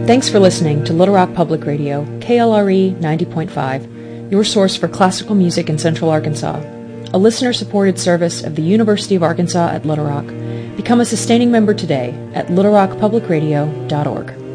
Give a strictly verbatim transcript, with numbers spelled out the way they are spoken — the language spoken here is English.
Thanks for listening to Little Rock Public Radio, K L R E ninety point five, your source for classical music in Central Arkansas, a listener-supported service of the University of Arkansas at Little Rock. Become a sustaining member today at little rock public radio dot org.